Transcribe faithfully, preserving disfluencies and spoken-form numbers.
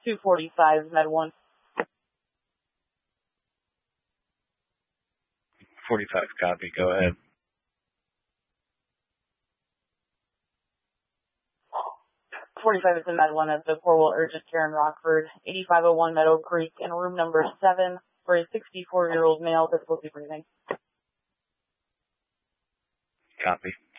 two forty-five, Med one. forty-five, copy. Go ahead. forty-five is in Med one at the Corwell Urgent Care in Rockford, eighty-five oh one Meadow Creek, in room number seven for a sixty-four-year-old male difficulty breathing. Copy.